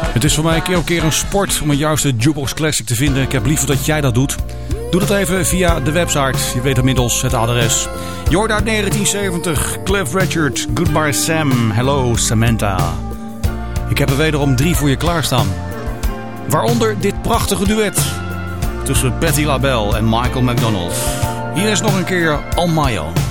Het is voor mij keer op keer een sport om een juiste Jukebox Classic te vinden. Ik heb liever dat jij dat doet. Doe dat even via de website. Je weet inmiddels het adres. Je hoort uit 1970. Cliff Richard, Goodbye Sam, Hello Samantha. Ik heb er wederom 3 voor je klaarstaan. Waaronder dit prachtige duet tussen Patti LaBelle en Michael McDonald. Hier is nog een keer On My Own.